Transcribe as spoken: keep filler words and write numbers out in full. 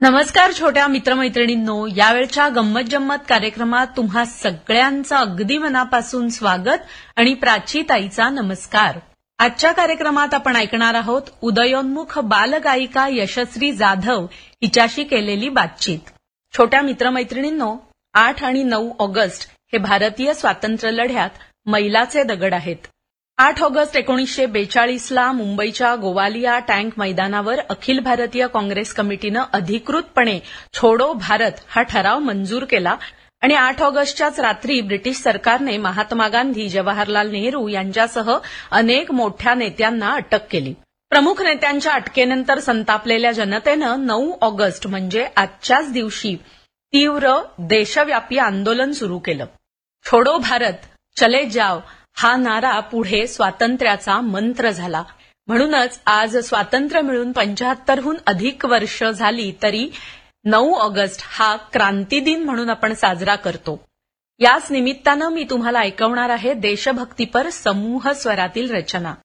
नमस्कार छोट्या मित्रमैत्रिणींनो, यावेळच्या गंमत जम्मत कार्यक्रमात तुम्हा सगळ्यांचं अगदी मनापासून स्वागत आणि प्राचीताईचा नमस्कार. आजच्या कार्यक्रमात आपण ऐकणार आहोत उदयोन्मुख बालगायिका यशश्री जाधव हिच्याशी केलेली बातचीत. छोट्या मित्रमैत्रिणींनो, आठ आणि नऊ ऑगस्ट हे भारतीय स्वातंत्र्य लढ्यात मैलाचे दगड आहेत. आठ ऑगस्ट एकोणीसशे बेचाळीसला मुंबईच्या गोवालिया टँक मैदानावर अखिल भारतीय काँग्रेस कमिटीनं अधिकृतपणे छोडो भारत हा ठराव मंजूर केला आणि आठ ऑगस्टच्याच रात्री ब्रिटिश सरकारने महात्मा गांधी, जवाहरलाल नेहरू यांच्यासह अनेक मोठ्या नेत्यांना अटक केली. प्रमुख नेत्यांच्या अटकेनंतर संतापलेल्या जनतेनं नऊ ऑगस्ट म्हणजे आजच्याच दिवशी तीव्र देशव्यापी आंदोलन सुरू केलं. छोडो भारत, चले जाव हा नारा पुढे स्वातंत्र्याचा मंत्र झाला. म्हणूनच आज स्वातंत्र्य मिळून पंचाहत्तरहून अधिक वर्ष झाली तरी नऊ ऑगस्ट हा क्रांती दिन म्हणून आपण साजरा करतो. याच निमित्तानं मी तुम्हाला ऐकवणार आहे देशभक्तीपर समूह स्वरातील रचना.